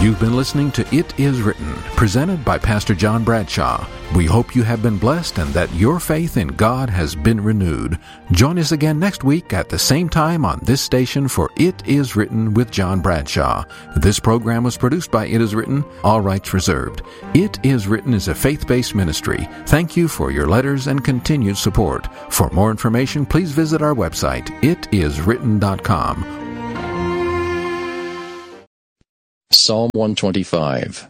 You've been listening to It Is Written, presented by Pastor John Bradshaw. We hope you have been blessed and that your faith in God has been renewed. Join us again next week at the same time on this station for It Is Written with John Bradshaw. This program was produced by It Is Written, all rights reserved. It Is Written is a faith-based ministry. Thank you for your letters and continued support. For more information, please visit our website, itiswritten.com. Psalm 125.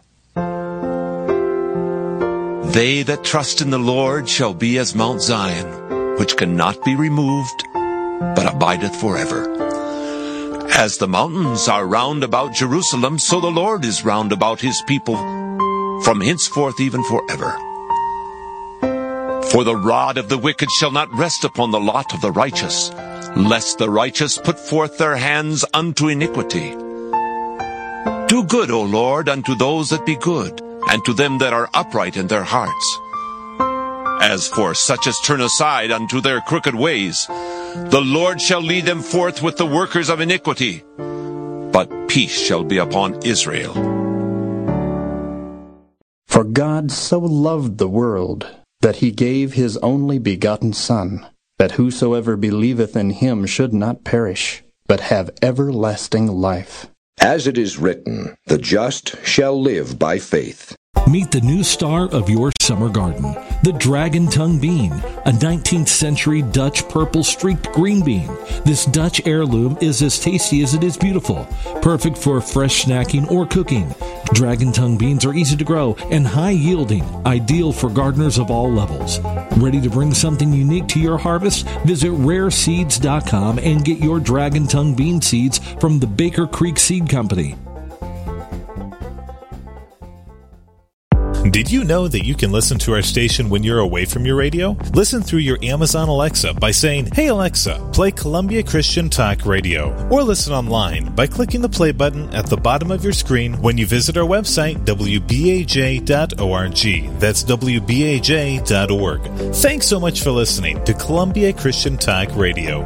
They that trust in the Lord shall be as Mount Zion, which cannot be removed, but abideth forever. As the mountains are round about Jerusalem, so the Lord is round about his people, from henceforth even forever. For the rod of the wicked shall not rest upon the lot of the righteous, lest the righteous put forth their hands unto iniquity. Do good, O Lord, unto those that be good, and to them that are upright in their hearts. As for such as turn aside unto their crooked ways, the Lord shall lead them forth with the workers of iniquity, but peace shall be upon Israel. For God so loved the world, that he gave his only begotten Son, that whosoever believeth in him should not perish, but have everlasting life. As it is written, the just shall live by faith. Meet the new star of your summer garden, the dragon tongue bean, a 19th century Dutch purple streaked green bean. This Dutch heirloom is as tasty as it is beautiful, perfect for fresh snacking or cooking. Dragon tongue beans are easy to grow and high yielding, ideal for gardeners of all levels. Ready to bring something unique to your harvest? Visit rareseeds.com and get your dragon tongue bean seeds from the Baker Creek Seed Company. Did you know that you can listen to our station when you're away from your radio? Listen through your Amazon Alexa by saying, "Hey Alexa, play Columbia Christian Talk Radio." Or listen online by clicking the play button at the bottom of your screen when you visit our website, wbaj.org. That's wbaj.org. Thanks so much for listening to Columbia Christian Talk Radio.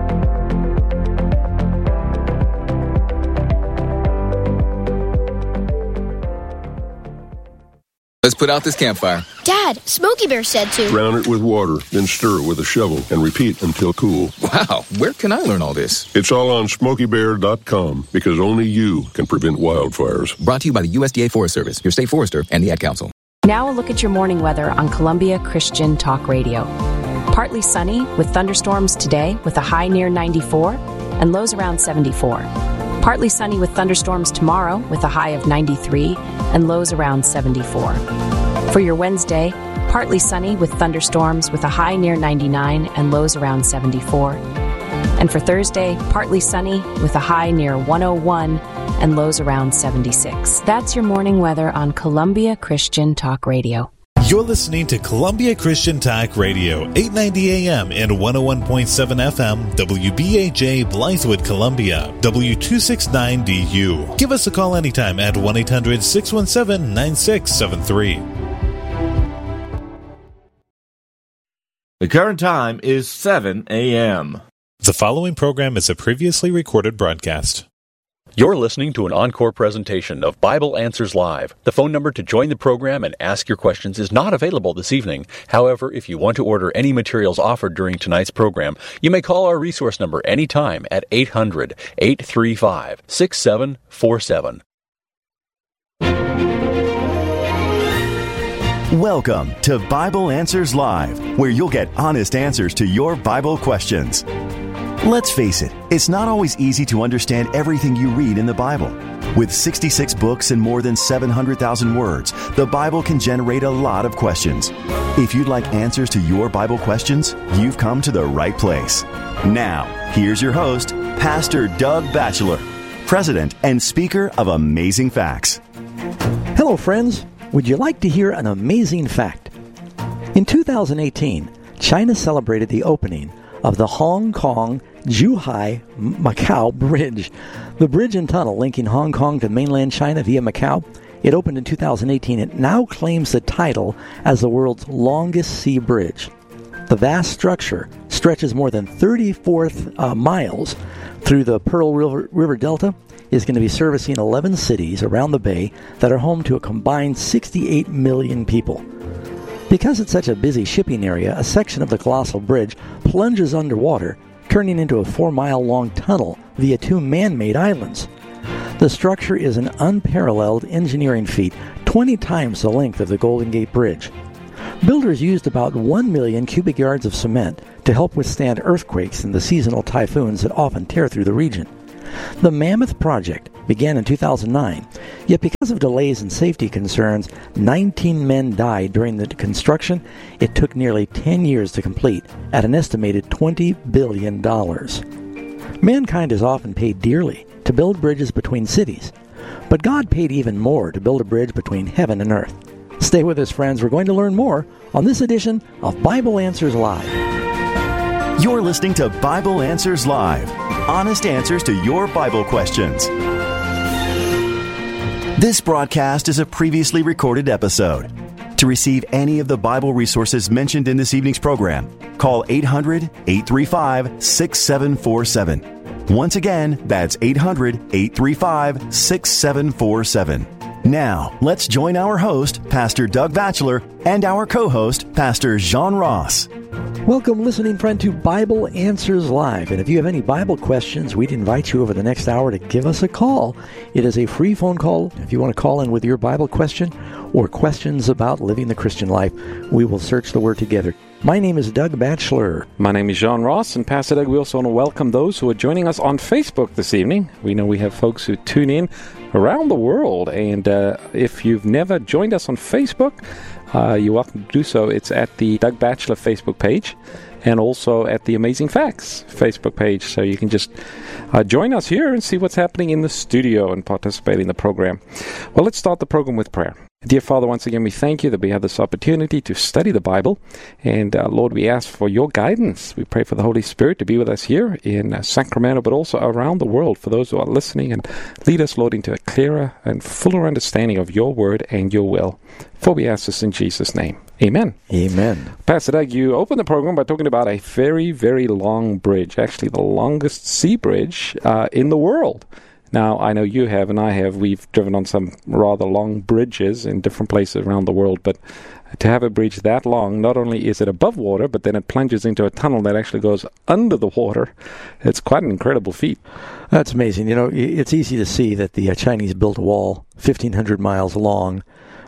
Let's put out this campfire. Dad, Smokey Bear said to drown it with water, then stir it with a shovel and repeat until cool. Wow, where can I learn all this? It's all on SmokeyBear.com because only you can prevent wildfires. Brought to you by the USDA Forest Service, your state forester, and the Ad Council. Now a look at your morning weather on Columbia Christian Talk Radio. Partly sunny with thunderstorms today with a high near 94 and lows around 74. Partly sunny with thunderstorms tomorrow with a high of 93 and lows around 74. For your Wednesday, partly sunny with thunderstorms with a high near 99 and lows around 74. And for Thursday, partly sunny with a high near 101 and lows around 76. That's your morning weather on Columbia Christian Talk Radio. You're listening to Columbia Christian Talk Radio, 890 AM and 101.7 FM, WBAJ Blythewood, Columbia, W269DU. Give us a call anytime at 1-800-617-9673. The current time is 7 a.m. The following program is a previously recorded broadcast. You're listening to an encore presentation of Bible Answers Live. The phone number to join the program and ask your questions is not available this evening. However, if you want to order any materials offered during tonight's program, you may call our resource number anytime at 800-835-6747. Welcome to Bible Answers Live, where you'll get honest answers to your Bible questions. Let's face it, it's not always easy to understand everything you read in the Bible. With 66 books and more than 700,000 words, the Bible can generate a lot of questions. If you'd like answers to your Bible questions, you've come to the right place. Now, here's your host, Pastor Doug Batchelor, President and Speaker of Amazing Facts. Hello, friends. Would you like to hear an amazing fact? In 2018, China celebrated the opening of the Hong Kong-Zhuhai-Macau Bridge. The bridge and tunnel linking Hong Kong to mainland China via Macau, it opened in 2018. It now claims the title as the world's longest sea bridge. The vast structure stretches more than 34 miles through the Pearl River Delta is going to be servicing 11 cities around the bay that are home to a combined 68 million people. Because it's such a busy shipping area, a section of the colossal bridge plunges underwater, turning into a 4-mile-long tunnel via 2 man-made islands. The structure is an unparalleled engineering feat, 20 times the length of the Golden Gate Bridge. Builders used about 1 million cubic yards of cement to help withstand earthquakes and the seasonal typhoons that often tear through the region. The Mammoth Project began in 2009, yet because of delays and safety concerns, 19 men died during the construction. It took nearly 10 years to complete at an estimated $20 billion. Mankind is often paid dearly to build bridges between cities, but God paid even more to build a bridge between heaven and earth. Stay with us, friends. We're going to learn more on this edition of Bible Answers Live. You're listening to Bible Answers Live. Honest answers to your Bible questions. This broadcast is a previously recorded episode. To receive any of the Bible resources mentioned in this evening's program, call 800-835-6747. Once again, that's 800-835-6747. Now, let's join our host, Pastor Doug Batchelor, and our co-host, Pastor John Ross. Welcome, listening friend, to Bible Answers Live. And if you have any Bible questions, we'd invite you over the next hour to give us a call. It is a free phone call. If you want to call in with your Bible question or questions about living the Christian life, we will search the Word together. My name is Doug Batchelor. My name is John Ross, and Pastor Doug, we also want to welcome those who are joining us on Facebook this evening. We know we have folks who tune in around the world, and if you've never joined us on Facebook, you're welcome to do so. It's at the Doug Batchelor Facebook page and also at the Amazing Facts Facebook page. So you can just join us here and see what's happening in the studio and participate in the program. Well, let's start the program with prayer. Dear Father, once again, we thank you that we have this opportunity to study the Bible. And Lord, we ask for your guidance. We pray for the Holy Spirit to be with us here in Sacramento, but also around the world for those who are listening. And lead us, Lord, into a clearer and fuller understanding of your word and your will. For we ask this in Jesus' name. Amen. Amen. Pastor Doug, you opened the program by talking about a very, very long bridge, actually the longest sea bridge in the world. Now, I know you have and I have. We've driven on some rather long bridges in different places around the world, but to have a bridge that long, not only is it above water, but then it plunges into a tunnel that actually goes under the water. It's quite an incredible feat. That's amazing. You know, it's easy to see that the Chinese built a wall 1,500 miles long,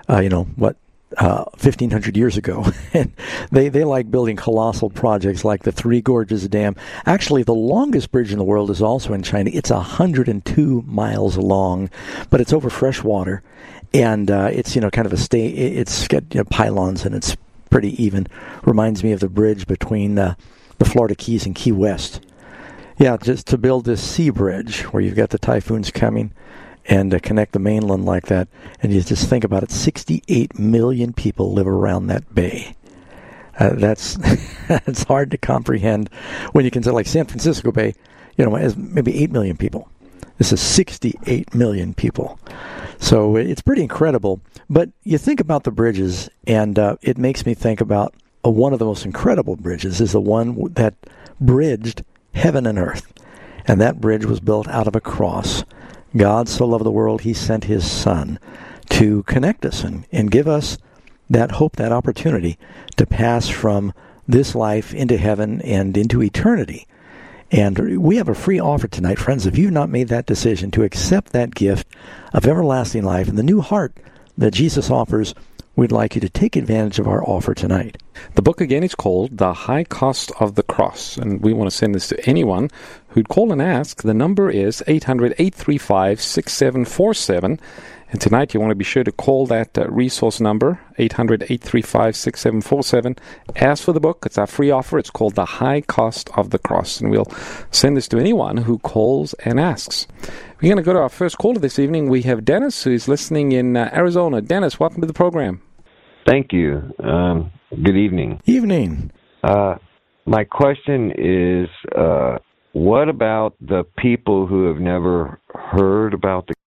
1,500 years ago. And they like building colossal projects like the Three Gorges Dam. Actually, the longest bridge in the world is also in China. It's 102 miles long, but it's over fresh water. And it's, kind of it's got pylons, and it's pretty even. Reminds me of the bridge between the Florida Keys and Key West. Yeah, just to build this sea bridge where you've got the typhoons coming and connect the mainland like that. And you just think about it, 68 million people live around that bay. That's it's hard to comprehend when you consider, like San Francisco Bay, has maybe 8 million people. This is 68 million people. So it's pretty incredible. But you think about the bridges, and it makes me think about one of the most incredible bridges is the one that bridged heaven and earth. And that bridge was built out of a cross. God so loved the world, he sent his Son to connect us and give us that hope, that opportunity to pass from this life into heaven and into eternity. And we have a free offer tonight, friends. If you've not made that decision to accept that gift of everlasting life and the new heart that Jesus offers, we'd like you to take advantage of our offer tonight. The book again is called The High Cost of the Cross, and we want to send this to anyone who'd call and ask. The number is 800-835-6747, and tonight you want to be sure to call that resource number, 800-835-6747. Ask for the book. It's our free offer. It's called The High Cost of the Cross, and we'll send this to anyone who calls and asks. We're going to go to our first caller this evening. We have Dennis, who's listening in Arizona. Dennis, welcome to the program. Thank you. Good evening. Evening. My question is, what about the people who have never heard about the...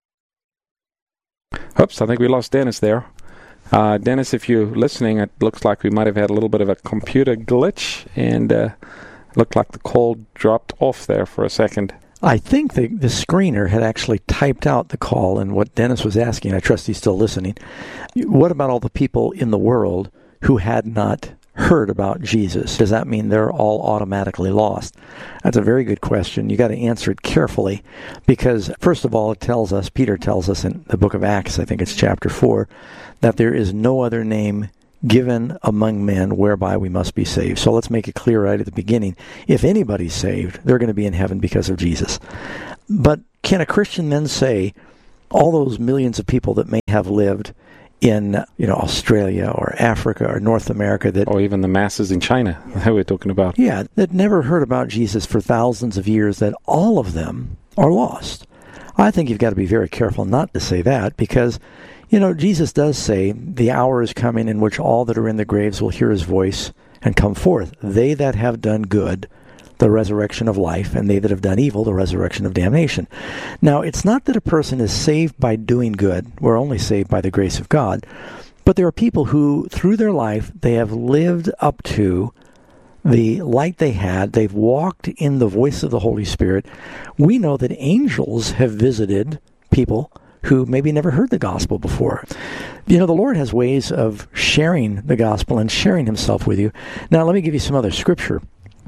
Oops, I think we lost Dennis there. Dennis, if you're listening, it looks like we might have had a little bit of a computer glitch, and looked like the call dropped off there for a second. I think the screener had actually typed out the call, and what Dennis was asking, I trust he's still listening, what about all the people in the world who had not heard about Jesus? Does that mean they're all automatically lost? That's a very good question. You got to answer it carefully, because first of all, Peter tells us in the book of Acts, I think it's chapter 4, that there is no other name given among men whereby we must be saved. So let's make it clear right at the beginning. If anybody's saved, they're going to be in heaven because of Jesus. But can a Christian then say all those millions of people that may have lived in Australia or Africa or North America, that, or even the masses in China that we're talking about, that never heard about Jesus for thousands of years, that all of them are lost? I think you've got to be very careful not to say that, because Jesus does say, the hour is coming in which all that are in the graves will hear his voice and come forth. They that have done good, the resurrection of life, and they that have done evil, the resurrection of damnation. Now, it's not that a person is saved by doing good. We're only saved by the grace of God. But there are people who, through their life, they have lived up to the light they had. They've walked in the voice of the Holy Spirit. We know that angels have visited people who maybe never heard the gospel before. The Lord has ways of sharing the gospel and sharing himself with you. Now, let me give you some other scripture.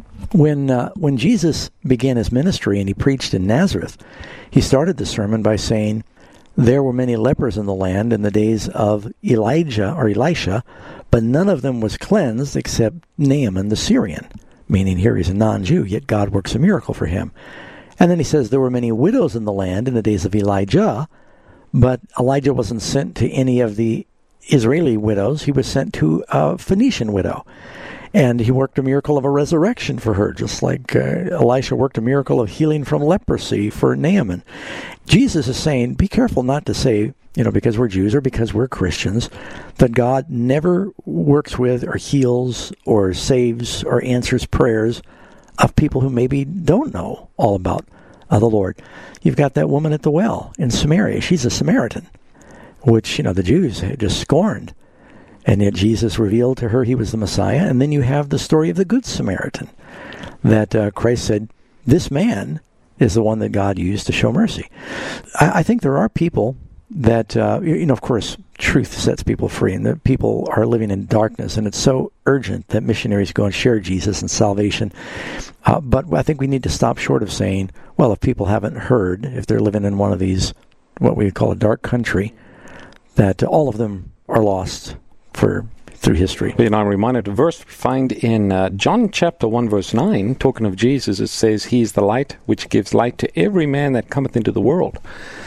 When Jesus began his ministry and he preached in Nazareth, he started the sermon by saying, there were many lepers in the land in the days of Elijah or Elisha, but none of them was cleansed except Naaman the Syrian, meaning here he's a non-Jew, yet God works a miracle for him. And then he says there were many widows in the land in the days of Elijah, but Elijah wasn't sent to any of the Israeli widows. He was sent to a Phoenician widow. And he worked a miracle of a resurrection for her, just like Elisha worked a miracle of healing from leprosy for Naaman. Jesus is saying, be careful not to say, because we're Jews or because we're Christians, that God never works with or heals or saves or answers prayers of people who maybe don't know all about the Lord. You've got that woman at the well in Samaria. She's a Samaritan, which, the Jews had just scorned. And yet Jesus revealed to her he was the Messiah. And then you have the story of the Good Samaritan, that Christ said, this man is the one that God used to show mercy. I think there are people that, of course, truth sets people free, and that people are living in darkness, and it's so urgent that missionaries go and share Jesus and salvation. But I think we need to stop short of saying, well, if people haven't heard, if they're living in one of these, what we would call a dark country, that all of them are lost through history. I'm reminded of a verse we find in John chapter 1 verse 9, talking of Jesus. It says, he is the light which gives light to every man that cometh into the world.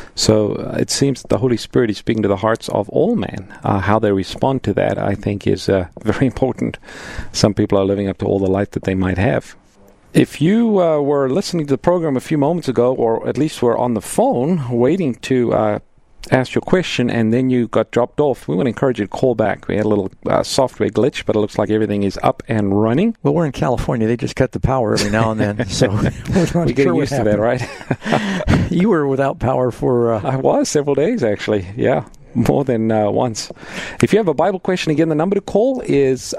So it seems that the Holy Spirit is speaking to the hearts of all men. How they respond to that, I think, is very important. Some people are living up to all the light that they might have. If you were listening to the program a few moments ago, or at least were on the phone waiting to asked your question and then you got dropped off, we want to encourage you to call back. We had a little software glitch, but it looks like everything is up and running. Well, we're in California. They just cut the power every now and then, so we're getting used to that, right? You were without power for... I was several days, actually. Yeah, more than once. If you have a Bible question, again, the number to call is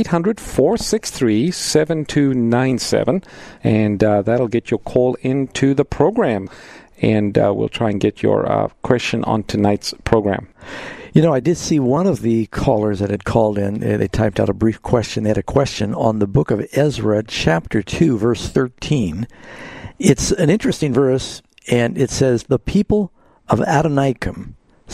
800-463-7297, and that'll get your call into the program. And we'll try and get your question on tonight's program. I did see one of the callers that had called in. They typed out a brief question. They had a question on the book of Ezra, chapter 2, verse 13. It's an interesting verse, and it says, the people of Adonikam,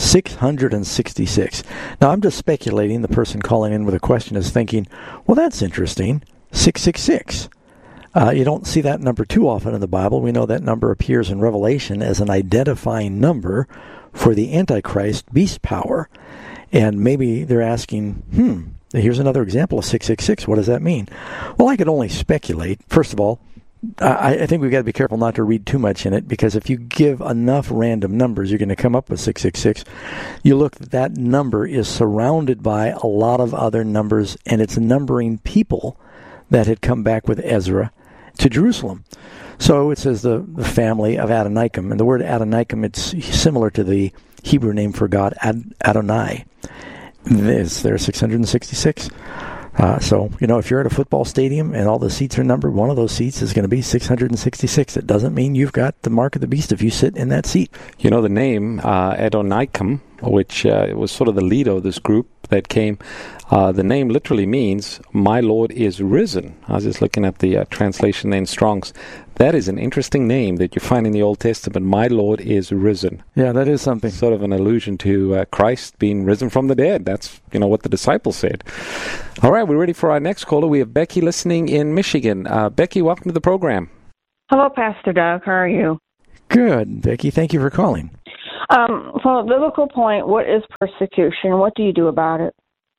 666. Now, I'm just speculating. The person calling in with a question is thinking, well, that's interesting, 666. You don't see that number too often in the Bible. We know that number appears in Revelation as an identifying number for the Antichrist beast power. And maybe they're asking, here's another example of 666. What does that mean? Well, I could only speculate. First of all, I think we've got to be careful not to read too much in it, because if you give enough random numbers, you're going to come up with 666. You look, that number is surrounded by a lot of other numbers, and it's numbering people that had come back with Ezra to Jerusalem. So it says the family of Adonikam, and the word Adonikam, it's similar to the Hebrew name for God, Adonai. There 666. So, if you're at a football stadium and all the seats are numbered, one of those seats is going to be 666. It doesn't mean you've got the mark of the beast if you sit in that seat. The name Adonikum, which was sort of the leader of this group that came, the name literally means, my Lord is risen. I was just looking at the translation there in Strong's. That is an interesting name that you find in the Old Testament. My Lord is risen. Yeah, that is something. Sort of an allusion to Christ being risen from the dead. That's, what the disciples said. All right, we're ready for our next caller. We have Becky listening in Michigan. Becky, welcome to the program. Hello, Pastor Doug. How are you? Good, Becky. Thank you for calling. From a biblical point, what is persecution? What do you do about it?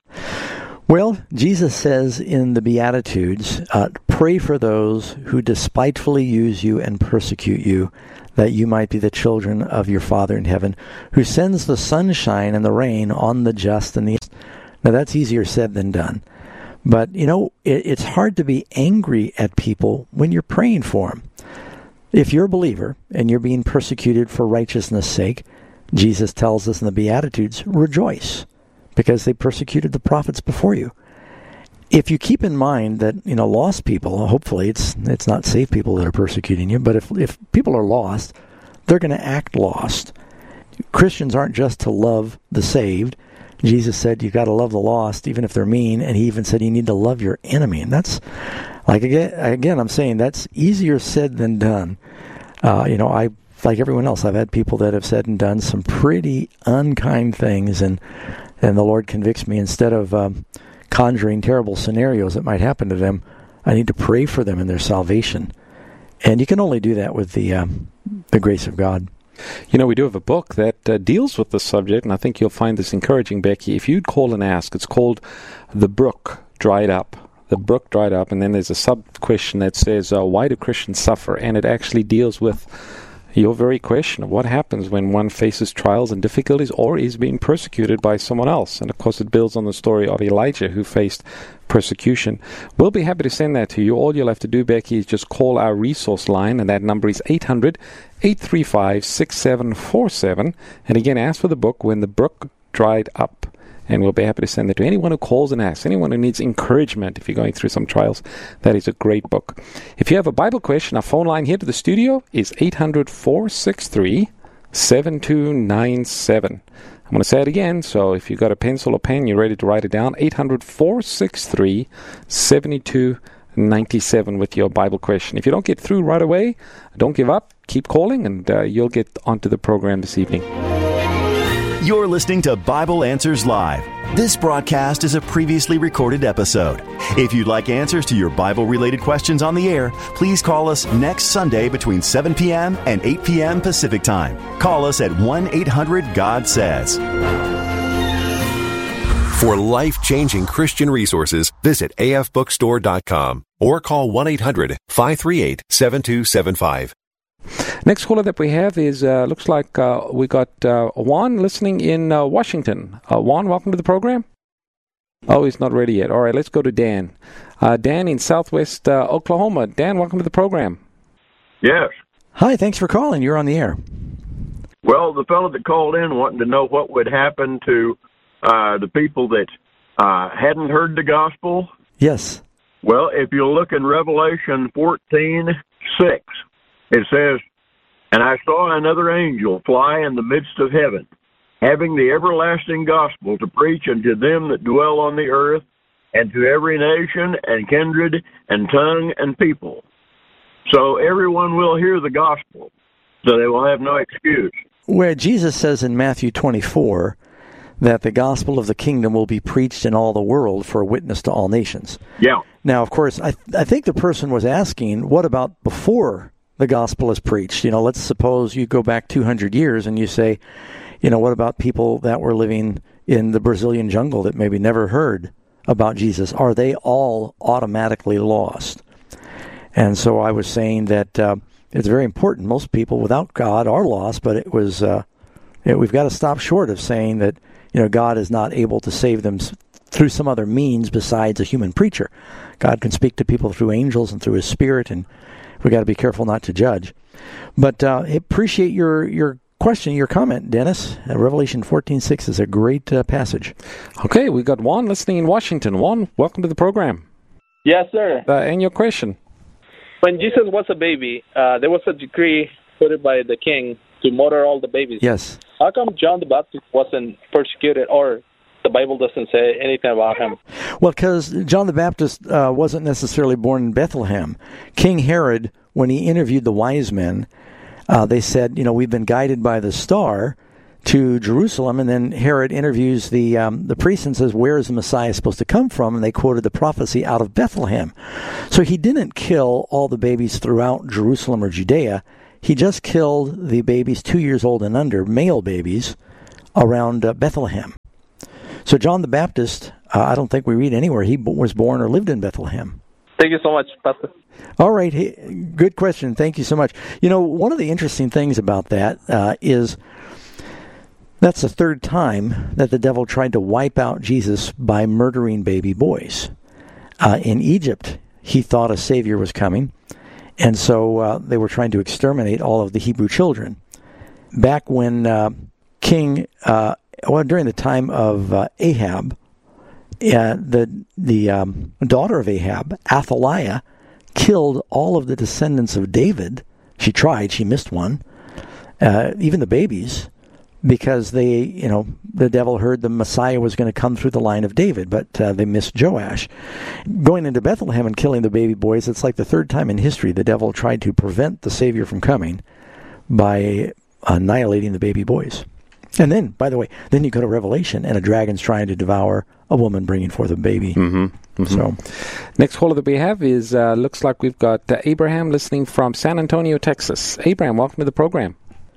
Well, Jesus says in the Beatitudes, pray for those who despitefully use you and persecute you, that you might be the children of your Father in heaven, who sends the sunshine and the rain on the just and the... Now, that's easier said than done. But, it's hard to be angry at people when you're praying for them. If you're a believer and you're being persecuted for righteousness' sake, Jesus tells us in the Beatitudes, rejoice, because they persecuted the prophets before you. If you keep in mind that, lost people, hopefully it's not saved people that are persecuting you, but if people are lost, they're going to act lost. Christians aren't just to love the saved. Jesus said you got to love the lost, even if they're mean, and he even said you need to love your enemy. And that's, again, I'm saying that's easier said than done. I, like everyone else, I've had people that have said and done some pretty unkind things, and the Lord convicts me. Instead of conjuring terrible scenarios that might happen to them, I need to pray for them in their salvation. And you can only do that with the grace of God. We do have a book that deals with the subject, and I think you'll find this encouraging, Becky. If you'd call and ask, it's called The Brook Dried Up. The Brook Dried Up, and then there's a sub-question that says, why do Christians suffer? And it actually deals with your very question of what happens when one faces trials and difficulties or is being persecuted by someone else. And of course it builds on the story of Elijah, who faced persecution. We'll be happy to send that to you. All you'll have to do, Becky, is just call our resource line, and that number is 800-835-6747. And again, ask for the book, When the Brook Dried Up. And we'll be happy to send it to anyone who calls and asks, anyone who needs encouragement if you're going through some trials. That is a great book. If you have a Bible question, our phone line here to the studio is 800-463-7297. I'm going to say it again, so if you've got a pencil or pen, you're ready to write it down, 800-463-7297 with your Bible question. If you don't get through right away, don't give up. Keep calling, and you'll get onto the program this evening. You're listening to Bible Answers Live. This broadcast is a previously recorded episode. If you'd like answers to your Bible-related questions on the air, please call us next Sunday between 7 p.m. and 8 p.m. Pacific Time. Call us at 1-800-GOD-SAYS. For life-changing Christian resources, visit afbookstore.com or call 1-800-538-7275. Next caller that we have is, looks like we got Juan listening in Washington. Juan, welcome to the program. Oh, he's not ready yet. All right, let's go to Dan. Dan in Southwest Oklahoma. Dan, welcome to the program. Yes. Hi, thanks for calling. You're on the air. Well, the fellow that called in wanting to know what would happen to the people that hadn't heard the gospel. Yes. Well, if you look in Revelation 14:6, it says, "And I saw another angel fly in the midst of heaven, having the everlasting gospel to preach unto them that dwell on the earth, and to every nation and kindred and tongue and people." So everyone will hear the gospel, so they will have no excuse. Where Jesus says in Matthew 24 that the gospel of the kingdom will be preached in all the world for a witness to all nations. Yeah. Now, of course, I think the person was asking, what about before the gospel is preached? Let's suppose you go back 200 years and you say, what about people that were living in the Brazilian jungle that maybe never heard about Jesus? Are they all automatically lost? And so I was saying that it's very important. Most people without God are lost, but it was we've got to stop short of saying that God is not able to save them through some other means besides a human preacher. God can speak to people through angels and through His Spirit, and we got to be careful not to judge. But appreciate your question, your comment, Dennis. Revelation 14:6 is a great passage. Okay, we got Juan listening in Washington. Juan, welcome to the program. Yes, sir. And your question? When Jesus was a baby, there was a decree put by the king to murder all the babies. Yes. How come John the Baptist wasn't persecuted, or the Bible doesn't say anything about him? Well, because John the Baptist wasn't necessarily born in Bethlehem. King Herod, when he interviewed the wise men, they said, we've been guided by the star to Jerusalem, and then Herod interviews the priest and says, where is the Messiah supposed to come from? And they quoted the prophecy out of Bethlehem. So he didn't kill all the babies throughout Jerusalem or Judea. He just killed the babies 2 years old and under, male babies, around Bethlehem. So John the Baptist, I don't think we read anywhere he was born or lived in Bethlehem. Thank you so much, Pastor. All right. Hey, good question. Thank you so much. One of the interesting things about that is that's the third time that the devil tried to wipe out Jesus by murdering baby boys. In Egypt, he thought a Savior was coming, and so they were trying to exterminate all of the Hebrew children. Back when during the time of Ahab, the daughter of Ahab, Athaliah, killed all of the descendants of David. She tried, she missed one, even the babies, because the devil heard the Messiah was going to come through the line of David, but they missed Joash. Going into Bethlehem and killing the baby boys, it's like the third time in history the devil tried to prevent the Savior from coming by annihilating the baby boys. And then, by the way, then you go to Revelation, and a dragon's trying to devour a woman bringing forth a baby. Mm-hmm. So, next caller that we have is, looks like we've got Abraham listening from San Antonio, Texas. Abraham, welcome to the program.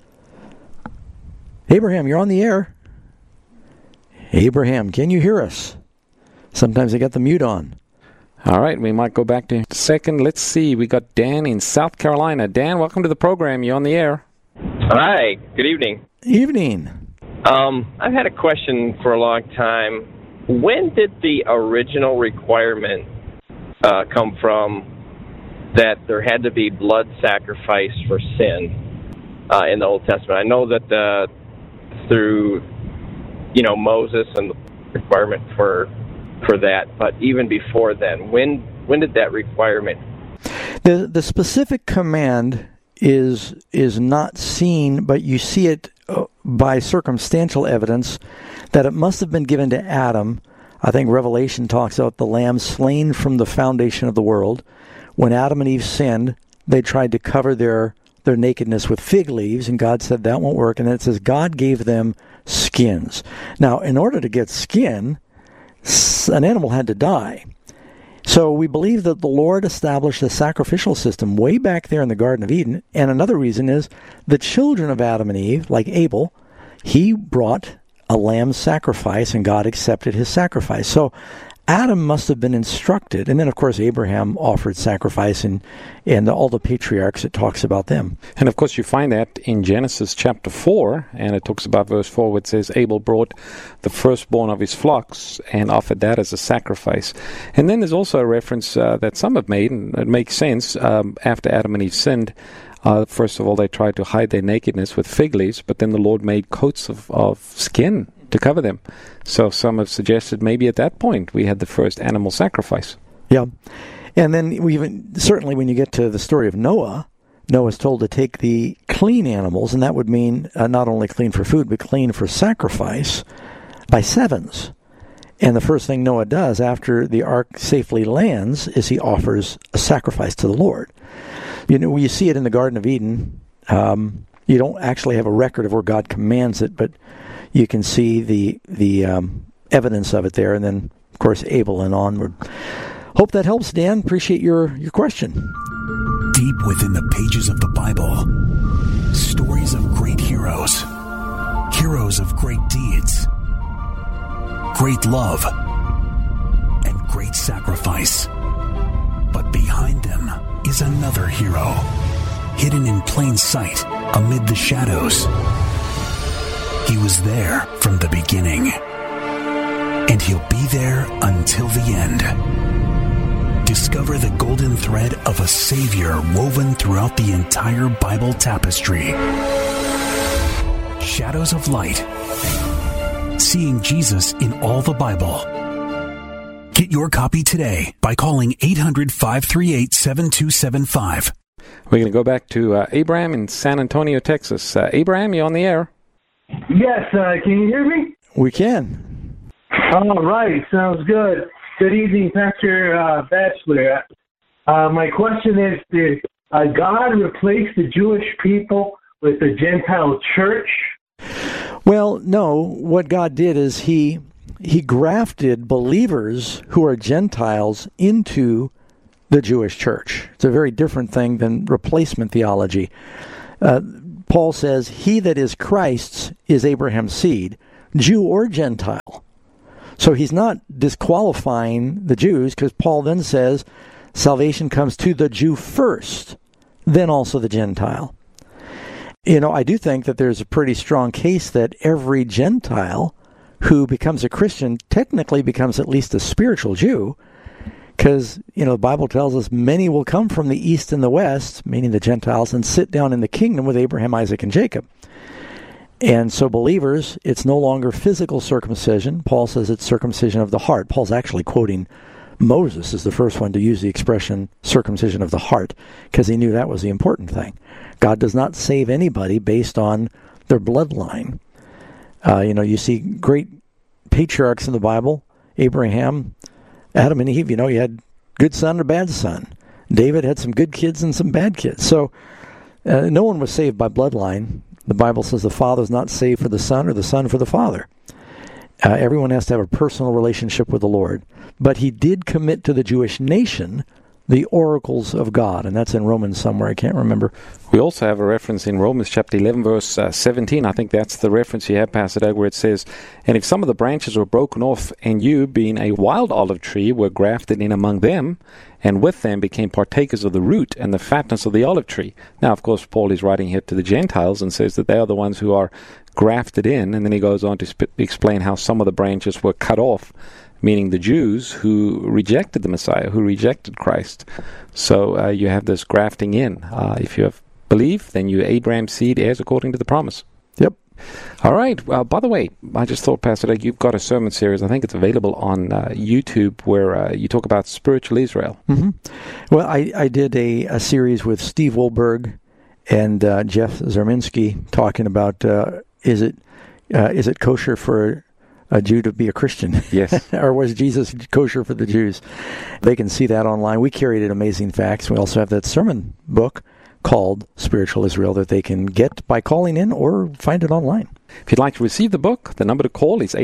Abraham, you're on the air. Abraham, can you hear us? Sometimes they got the mute on. All right, we might go back to a second. Let's see. We got Dan in South Carolina. Dan, welcome to the program. You're on the air. Hi, good evening. Evening. I've had a question for a long time. When did the original requirement come from that there had to be blood sacrifice for sin in the Old Testament? I know that through Moses and the requirement for that, but even before then, when did that requirement? The specific command is not seen, but you see it by circumstantial evidence that it must have been given to Adam. I think Revelation talks about the lamb slain from the foundation of the world. When Adam and Eve sinned, they tried to cover their nakedness with fig leaves, and God said that won't work. And then it says God gave them skins. Now, in order to get skin, an animal had to die. So we believe that the Lord established a sacrificial system way back there in the Garden of Eden. And another reason is the children of Adam and Eve, like Abel, he brought a lamb sacrifice, and God accepted his sacrifice. So Adam must have been instructed. And then, of course, Abraham offered sacrifice, and all the patriarchs, it talks about them. And, of course, you find that in Genesis chapter 4, and it talks about verse 4, where it says, Abel brought the firstborn of his flocks and offered that as a sacrifice. And then there's also a reference that some have made, and it makes sense, after Adam and Eve sinned. First of all, they tried to hide their nakedness with fig leaves, but then the Lord made coats of skin to cover them. So some have suggested maybe at that point we had the first animal sacrifice. Yeah. And then certainly when you get to the story of Noah, Noah's told to take the clean animals, and that would mean not only clean for food, but clean for sacrifice by sevens. And the first thing Noah does after the ark safely lands is he offers a sacrifice to the Lord. You see it in the Garden of Eden. You don't actually have a record of where God commands it, but you can see the evidence of it there, and then, of course, Abel and onward. Hope that helps, Dan. Appreciate your question. Deep within the pages of the Bible, stories of great heroes, heroes of great deeds, great love, and great sacrifice. But behind them is another hero, hidden in plain sight amid the shadows. He was there from the beginning, and he'll be there until the end. Discover the golden thread of a Savior woven throughout the entire Bible tapestry. Shadows of Light. Seeing Jesus in all the Bible. Get your copy today by calling 800-538-7275. We're going to go back to Abraham in San Antonio, Texas. Abraham, you're on the air. Yes, can you hear me? We can. All right, sounds good. Good evening, Pastor Batchelor. My question is, did God replace the Jewish people with the Gentile church? Well, no. What God did is He grafted believers who are Gentiles into the Jewish church. It's a very different thing than replacement theology. Paul says, he that is Christ's is Abraham's seed, Jew or Gentile. So he's not disqualifying the Jews, because Paul then says salvation comes to the Jew first, then also the Gentile. You know, I do think that there's a pretty strong case that every Gentile who becomes a Christian technically becomes at least a spiritual Jew, because, you know, the Bible tells us many will come from the east and the west, meaning the Gentiles, and sit down in the kingdom with Abraham, Isaac, and Jacob. And so believers, it's no longer physical circumcision. Paul says it's circumcision of the heart. Paul's actually quoting Moses as the first one to use the expression circumcision of the heart, because he knew that was the important thing. God does not save anybody based on their bloodline. You know, you see great patriarchs in the Bible, Abraham, Adam and Eve. You know, you had good son and a bad son. David had some good kids and some bad kids. So no one was saved by bloodline. The Bible says the Father's not saved for the Son or the Son for the Father. Everyone has to have a personal relationship with the Lord. But he did commit to the Jewish nation the oracles of God, and that's in Romans somewhere. I can't remember. We also have a reference in Romans chapter 11, verse 17. I think that's the reference you have, Pastor Doug, where it says, "And if some of the branches were broken off, and you, being a wild olive tree, were grafted in among them, and with them became partakers of the root and the fatness of the olive tree." Now, of course, Paul is writing here to the Gentiles and says that they are the ones who are grafted in, and then he goes on to explain how some of the branches were cut off, meaning the Jews who rejected the Messiah, who rejected Christ. So you have this grafting in. If you have believed, then you're Abraham's seed, heirs according to the promise. Yep. All right. By the way, I just thought, Pastor Doug, you've got a sermon series. I think it's available on YouTube where you talk about spiritual Israel. Mm-hmm. Well, I did a series with Steve Wohlberg and Jeff Zerminski talking about is it kosher for a Jew to be a Christian? Yes. Or was Jesus kosher for the Jews? They can see that online. We curated Amazing Facts. We also have that sermon book called Spiritual Israel that they can get by calling in or find it online. If you'd like to receive the book, the number to call is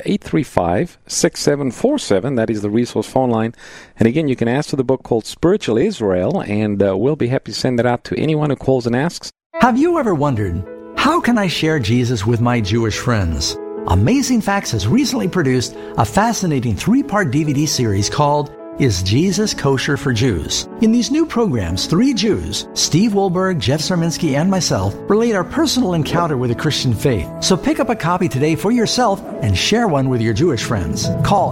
800-835-6747. That is the resource phone line. And again, you can ask for the book called Spiritual Israel, and we'll be happy to send it out to anyone who calls and asks. Have you ever wondered, how can I share Jesus with my Jewish friends? Amazing Facts has recently produced a fascinating 3-part DVD series called Is Jesus Kosher for Jews? In these new programs, 3 Jews, Steve Wohlberg, Jeff Zerminski, and myself, relate our personal encounter with the Christian faith. So pick up a copy today for yourself and share one with your Jewish friends. Call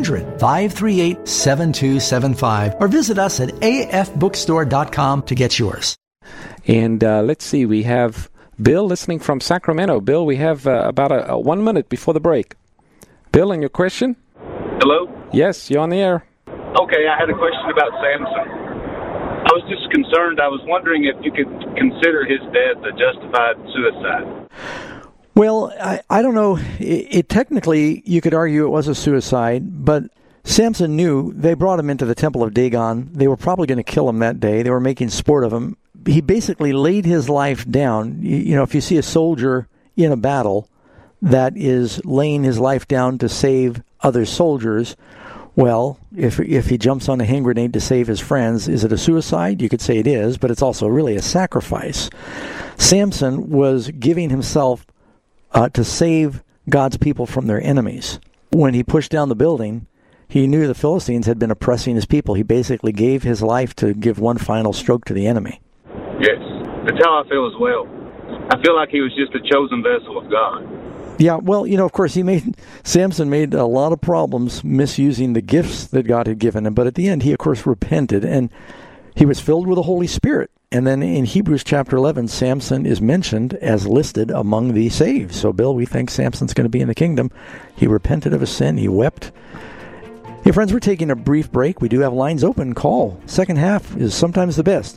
800-538-7275 or visit us at afbookstore.com to get yours. And let's see, we have Bill listening from Sacramento. Bill, we have about a 1 minute before the break. Bill, and your question? Hello? Yes, you're on the air. Okay, I had a question about Samson. I was just concerned. I was wondering if you could consider his death a justified suicide. Well, I don't know. Technically, you could argue it was a suicide, but Samson knew they brought him into the temple of Dagon. They were probably going to kill him that day. They were making sport of him. He basically laid his life down. You know, if you see a soldier in a battle that is laying his life down to save other soldiers, well, if he jumps on a hand grenade to save his friends, is it a suicide? You could say it is, but it's also really a sacrifice. Samson was giving himself to save God's people from their enemies. When he pushed down the building, he knew the Philistines had been oppressing his people. He basically gave his life to give one final stroke to the enemy. Yes, that's how I feel as well. I feel like he was just a chosen vessel of God. Yeah, well, you know, of course, Samson made a lot of problems misusing the gifts that God had given him, but at the end, he, of course, repented, and he was filled with the Holy Spirit, And then in Hebrews chapter 11, Samson is mentioned as listed among the saved. So, Bill, we think Samson's going to be in the kingdom. He repented of his sin. He wept. Hey, friends, we're taking a brief break. We do have lines open. Call. Second half is sometimes the best.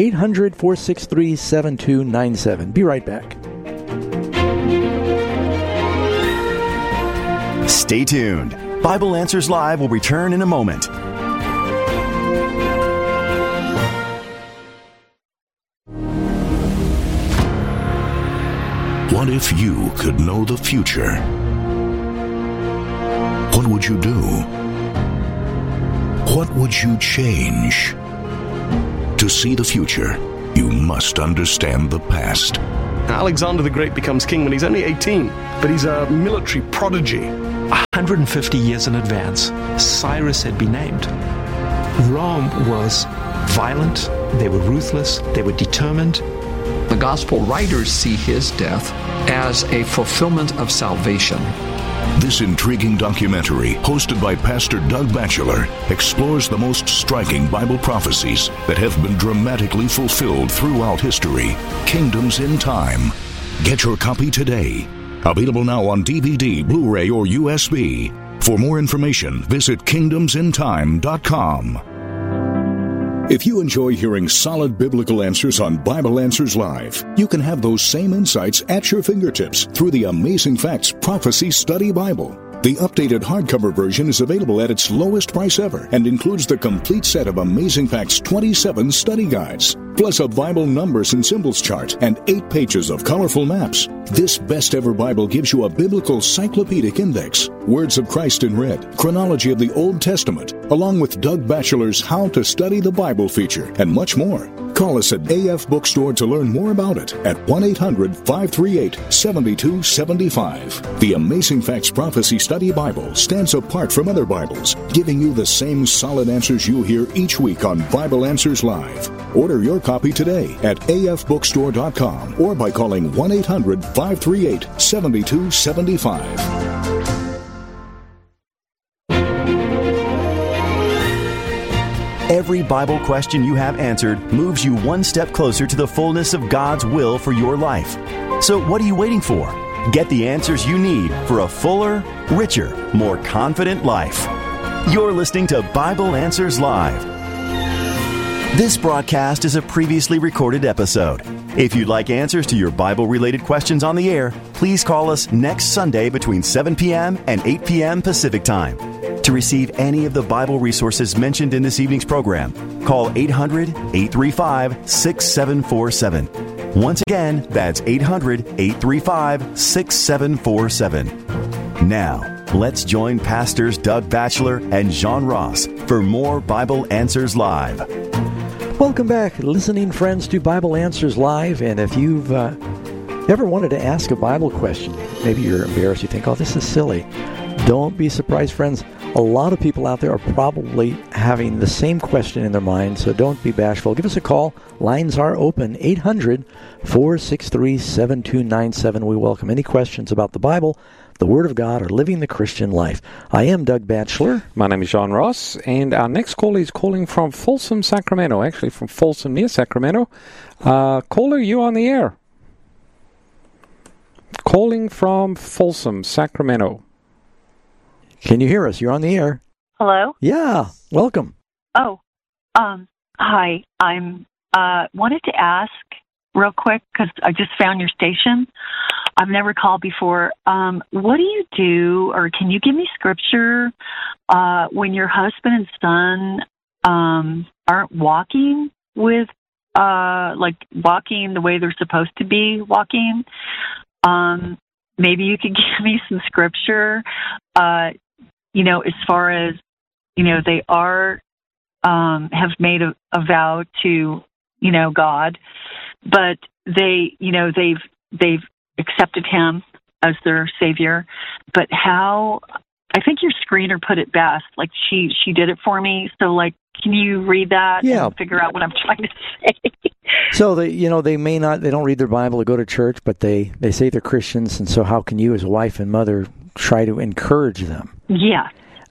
800-463-7297. Be right back. Stay tuned. Bible Answers Live will return in a moment. What if you could know the future? What would you do? What would you change? To see the future, you must understand the past. Alexander the Great becomes king when he's only 18, but he's a military prodigy. 150 years in advance, Cyrus had been named. Rome was violent, they were ruthless, they were determined. The gospel writers see his death as a fulfillment of salvation. This intriguing documentary, hosted by Pastor Doug Batchelor, explores the most striking Bible prophecies that have been dramatically fulfilled throughout history. Kingdoms in Time. Get your copy today. Available now on DVD, Blu-ray, or USB. For more information, visit kingdomsintime.com. If you enjoy hearing solid biblical answers on Bible Answers Live, you can have those same insights at your fingertips through the Amazing Facts Prophecy Study Bible. The updated hardcover version is available at its lowest price ever and includes the complete set of Amazing Facts 27 study guides, plus a Bible numbers and symbols chart and 8 pages of colorful maps. This best-ever Bible gives you a biblical cyclopedic index, Words of Christ in red, chronology of the Old Testament, along with Doug Batchelor's How to Study the Bible feature, and much more. Call us at AF Bookstore to learn more about it at 1-800-538-7275. The Amazing Facts Prophecy Study Bible stands apart from other Bibles, giving you the same solid answers you hear each week on Bible Answers Live. Order your copy today at afbookstore.com or by calling 1-800-538-7275. Every Bible question you have answered moves you one step closer to the fullness of God's will for your life. So what are you waiting for? Get the answers you need for a fuller, richer, more confident life. You're listening to Bible Answers Live. This broadcast is a previously recorded episode. If you'd like answers to your Bible-related questions on the air, please call us next Sunday between 7 p.m. and 8 p.m. Pacific Time. To receive any of the Bible resources mentioned in this evening's program, call 800-835-6747. Once again, that's 800-835-6747. Now, let's join Pastors Doug Batchelor and John Ross for more Bible Answers Live. Welcome back, listening friends, to Bible Answers Live. And if you've ever wanted to ask a Bible question, maybe you're embarrassed, you think, oh, this is silly. Don't be surprised, friends. A lot of people out there are probably having the same question in their mind, so don't be bashful. Give us a call. Lines are open, 800-463-7297. We welcome any questions about the Bible, the Word of God, or living the Christian life. I am Doug Batchelor. My name is John Ross, and our next caller is calling from Folsom, Sacramento, actually from Folsom near Sacramento. Caller, you on the air. Calling from Folsom, Sacramento. Can you hear us? You're on the air. Hello? Yeah. Welcome. Oh, hi. I'm wanted to ask real quick because I just found your station. I've never called before. What do you do, or can you give me scripture when your husband and son aren't walking with, walking the way they're supposed to be walking? Maybe you could give me some scripture. As far as, they are, have made a vow to, God, but they've accepted him as their savior. But how, I think your screener put it best. Like she did it for me. So can you read that and figure out what I'm trying to say? So they don't read their Bible or go to church, but they say they're Christians. And so how can you as a wife and mother try to encourage them? Yeah.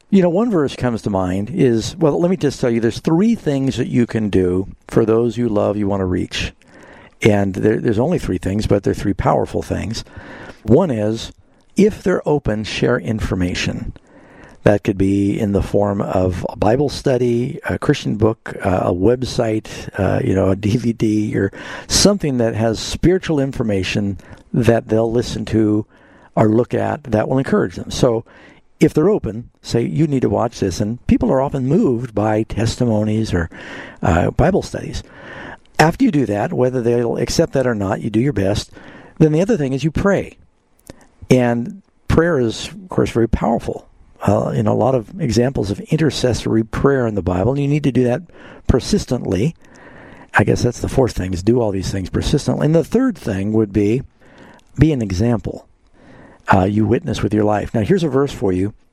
One verse comes to mind is, well, let me just tell you, there's 3 things that you can do for those you love, you want to reach. And there's only 3 things, but they're 3 powerful things. One is, if they're open, share information. That could be in the form of a Bible study, a Christian book, a website, a DVD, or something that has spiritual information that they'll listen to or look at that will encourage them. So if they're open, say, you need to watch this, and people are often moved by testimonies or Bible studies. After you do that, whether they'll accept that or not, you do your best. Then the other thing is you pray. And prayer is, of course, very powerful. A lot of examples of intercessory prayer in the Bible. And you need to do that persistently. I guess that's the 4th thing, is do all these things persistently. And the 3rd thing would be an example. You witness with your life. Now, here's a verse for you.